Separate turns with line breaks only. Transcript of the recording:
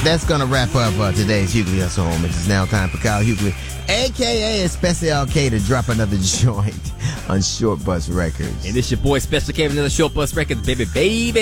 that's going to wrap up today's Hughley Hustle Home. It is now time for Kyle Hughley, a.k.a. Special K, to drop another joint on Short Bus Records.
And this your boy Special K with another Short Bus Records, baby.